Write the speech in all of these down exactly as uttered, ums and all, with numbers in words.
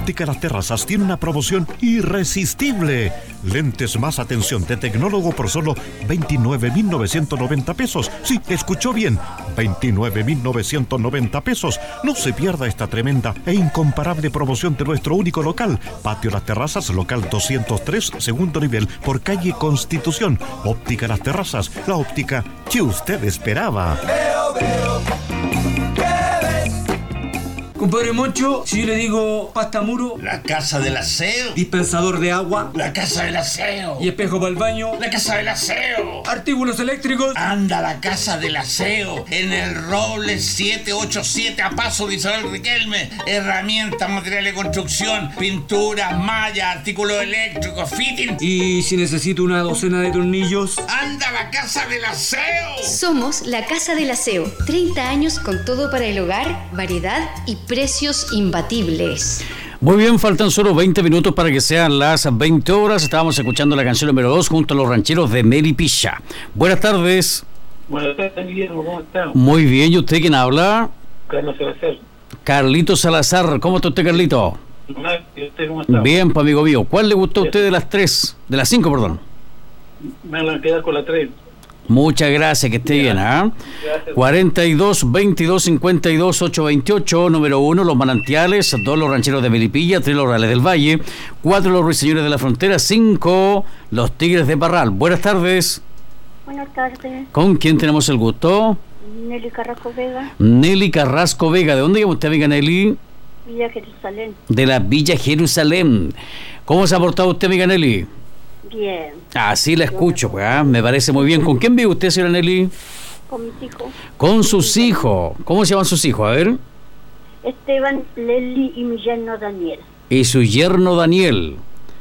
Óptica Las Terrazas tiene una promoción irresistible. Lentes más atención de tecnólogo por solo veintinueve mil novecientos noventa pesos. Sí, escuchó bien, veintinueve mil novecientos noventa pesos. No se pierda esta tremenda e incomparable promoción de nuestro único local. Patio Las Terrazas, local doscientos tres, segundo nivel, por calle Constitución. Óptica Las Terrazas, la óptica que usted esperaba. Veo, veo. Compadre Moncho, si yo le digo pasta muro, la casa del aseo, dispensador de agua, la casa del aseo, y espejo para el baño, la casa del aseo, artículos eléctricos, anda la casa del aseo, en el Roble siete ocho siete a paso de Isabel Riquelme, herramientas, material de construcción, pinturas, mallas, artículos eléctricos, fitting. Y si necesito una docena de tornillos, anda la casa del aseo. Somos la Casa del Aseo, treinta años con todo para el hogar, variedad y precios imbatibles. Muy bien, faltan solo veinte minutos para que sean las veinte horas. Estábamos escuchando la canción número dos junto a los rancheros de Melipilla. Buenas tardes. Buenas tardes, Guillermo, ¿cómo está? Muy bien, ¿y usted quién habla? Carlos Salazar. Carlito Salazar, ¿cómo está usted, Carlito? ¿Y usted cómo está? Bien, pues amigo mío. ¿Cuál le gustó a usted de las tres? De las cinco, perdón. Me van a quedar con la tres. Muchas gracias, que esté bien, ¿ah? ¿eh? cuarenta y dos, veintidós, cincuenta y dos, ochocientos veintiocho, número uno, Los Manantiales, dos, Los Rancheros de Melipilla, tres, Los Reales del Valle, cuatro, Los Ruiseñores de la Frontera, cinco, Los Tigres de Parral. Buenas tardes. Buenas tardes. ¿Con quién tenemos el gusto? Nelly Carrasco Vega. Nelly Carrasco Vega. ¿De dónde llama usted, amiga Nelly? Villa Jerusalén. De la Villa Jerusalén. ¿Cómo se ha portado usted, amiga Nelly? Bien. Así la escucho, pues, ¿eh? Me parece muy bien. ¿Con quién vive usted, señora Nelly? Con mis hijos. Con sus hijos. ¿Cómo se llaman sus hijos? A ver. Esteban, Lely y mi yerno Daniel. Y su yerno Daniel.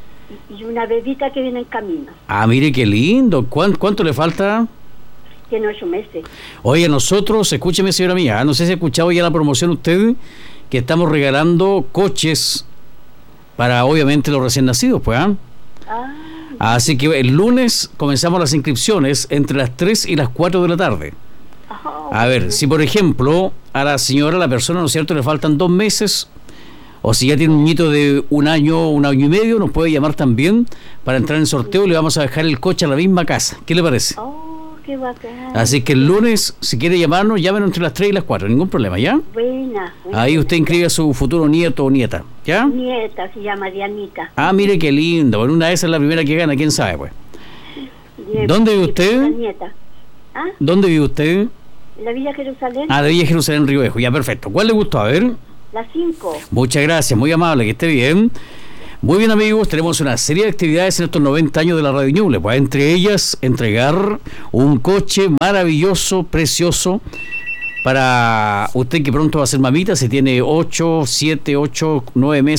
Y una bebita que viene en camino. Ah, mire qué lindo. ¿Cuánto, cuánto le falta? Tiene ocho meses. Oye, nosotros, escúcheme, señora mía, no sé si ha escuchado ya la promoción usted, que estamos regalando coches para, obviamente, los recién nacidos, pues, ¿ah? Ah. Así que el lunes comenzamos las inscripciones entre las tres y las cuatro de la tarde. Oh, a ver, si por ejemplo a la señora, a la persona, ¿no es cierto?, le faltan dos meses, o si ya tiene un niñito de un año, un año y medio, nos puede llamar también para entrar en sorteo y le vamos a dejar el coche a la misma casa. ¿Qué le parece? Oh, qué bacán. Así que el lunes, si quiere llamarnos, llámenos entre las tres y las cuatro, ningún problema, ¿ya? Buena, buena. Ahí usted inscribe a su futuro nieto o nieta, ¿ya? Nieta, se llama Dianita. Ah, mire qué lindo. Bueno, una de esas es la primera que gana, quién sabe, pues. Bien, ¿Dónde vive usted? La nieta. ¿Ah? ¿Dónde vive usted? En la Villa Jerusalén. Ah, de Villa Jerusalén, Río Viejo. Ya, perfecto. ¿Cuál le gustó? A ver. Las cinco. Muchas gracias, muy amable, que esté bien. Muy bien, amigos, tenemos una serie de actividades en estos noventa años de la Radio Ñuble. Pues entre ellas, entregar un coche maravilloso, precioso, para usted que pronto va a ser mamita, si tiene ocho, siete, ocho, nueve meses.